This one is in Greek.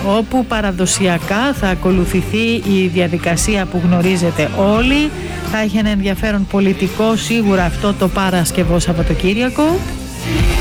όπου παραδοσιακά θα ακολουθηθεί η διαδικασία που γνωρίζετε όλοι. Θα έχει ένα ενδιαφέρον πολιτικό σίγουρα αυτό το Παρασκευό Σαββατοκύριακο.